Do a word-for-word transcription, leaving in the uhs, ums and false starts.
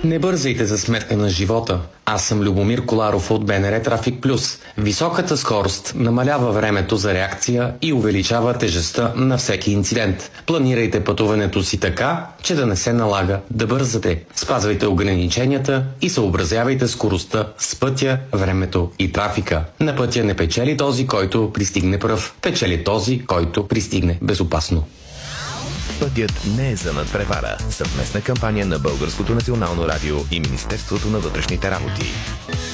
Не бързайте за сметка на живота. Аз съм Любомир Коларов от БНР Трафик Плюс. Високата скорост намалява времето за реакция и увеличава тежестта на всеки инцидент. Планирайте пътуването си така, че да не се налага да бързате. Спазвайте ограниченията и съобразявайте скоростта с пътя, времето и трафика. На пътя не печели този, който пристигне пръв. Печели този, който пристигне безопасно. Пътят не е за надпревара. Съвместна кампания на Българското национално радио и Министерството на вътрешните работи.